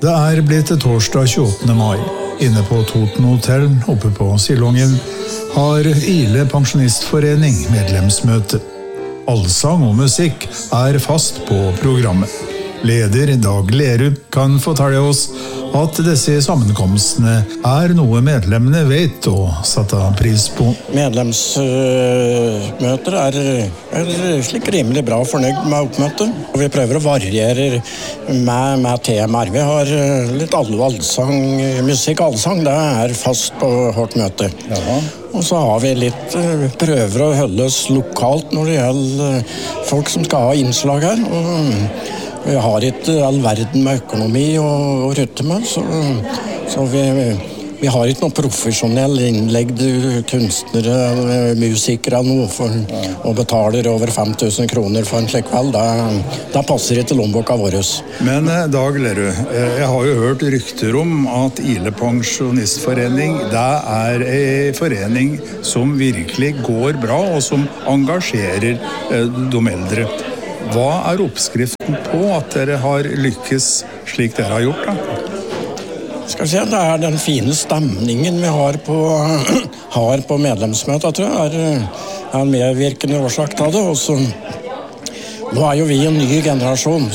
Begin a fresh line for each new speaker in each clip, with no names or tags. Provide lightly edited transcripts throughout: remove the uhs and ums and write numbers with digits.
Det blitt torsdag 28. mai. Inne på Toten Hotel, oppe på Silongen, har Ile Pensjonistforening medlemsmøte. Allsang og musikk fast på programmet. Leder Dag Lerud kan fortelle oss at disse sammenkomstene noe medlemmene vet og setter pris på.
Medlemsmøter slik rimelig bra fornøyd med oppmøtet. Vi prøver å variere med temaer. Vi har litt allsang, musikk, allsang, det fast på vårt møte. Ja. Og så har vi litt prøver å holde oss lokalt når det gjelder folk som skal ha innslag her. Og vi har ikke all verden med økonomi og rutte med, så vi har ikke noen profesjonell innlegg, kunstnere, musikere og betaler over 5 000 kroner for en slik kveld. Det passer ikke lommeboka vår.
Men Dag Lerud, jeg har jo hørt rykter om at Ile Pensjonistforening, det en forening som virkelig går bra og som engasjerer de eldre. Hva oppskriften på at dere har lykkes slik dere har gjort da?
Skal vi se, det den fine stemningen vi har på medlemsmøtet, tror jeg, en medvirkende årsak til det. Og så, nå jo vi en ny generasjon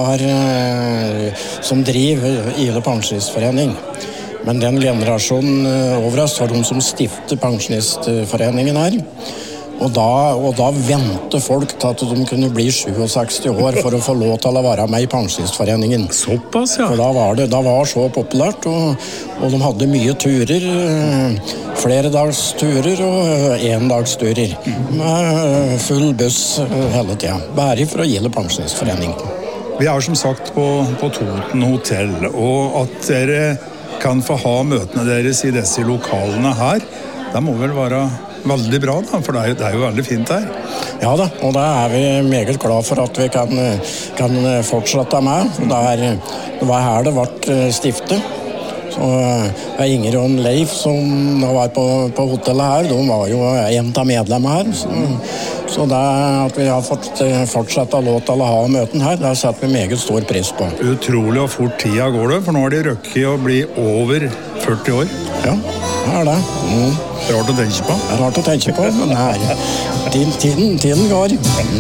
som driver Ile Pensjonistforening. Men den generasjonen over oss var de som stiftet Pensjonistforeningen her. Og da ventet folk til at de kunne bli 67 år for å få lov til å være med i Pensjonistforeningen.
Såpass, ja.
For da var så populært, og de hadde mye turer, flere dags turer og endagsturer. Med full buss hele tiden. Bare for å Ile Pensjonistforening.
Vi som sagt på Toten Hotel, og at dere kan få ha møtene deres i disse lokalene her, det må vel være veldig bra da, for det jo veldig fint her.
Ja da, og det vi meget glad for at vi kan fortsette med. Det var her det ble stiftet. Så Inger og Leif som var på hotellet her, de var jo en av medlemmene her. Så det at vi har fått fortsette lov til å ha møten her, det setter vi meget stor pris på.
Utrolig og fort tida går det, for nå de røkket å bli over 40 år.
Ja, det
Rart å tenke på.
Rart å tenke på, men tiden går.